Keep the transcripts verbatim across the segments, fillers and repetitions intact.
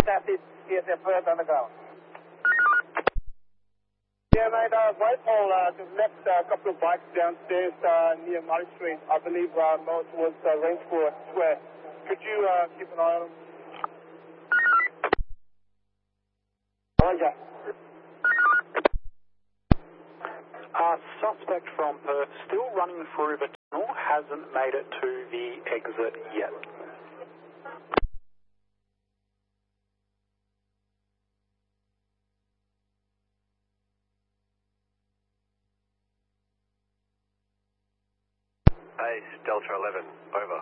Southeast T S F Perth underground. Yeah, mate, uh, Whitehall uh, just left a couple of bikes downstairs uh, near Murray Street. I believe uh, more towards uh, Rangecourt Square. Could you uh, keep an eye on them? Roger. Uh, suspect from Perth still running through the tunnel, hasn't made it to the exit yet. Hey, Delta eleven, over.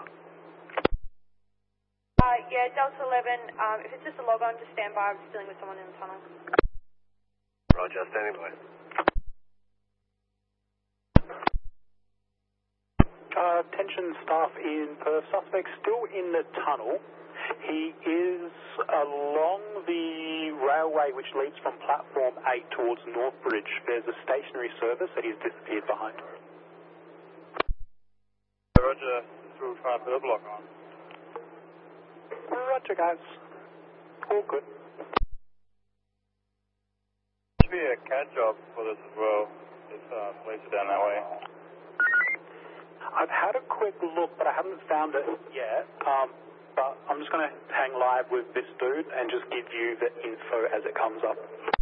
Uh, yeah, Delta eleven, um, if it's just a log on, just stand by. I'm just dealing with someone in the tunnel. Roger, standing by. Uh, attention staff in Perth, suspect still in the tunnel. He is along the railway which leads from platform eight towards Northbridge. There's a stationary service that he's disappeared behind. Roger, through trying to put a block on. Roger, guys. All good. Should be a C A D job for this as well. If uh, police are down that way. I've had a quick look, but I haven't found it yet. Um, but I'm just going to hang live with this dude and just give you the info as it comes up.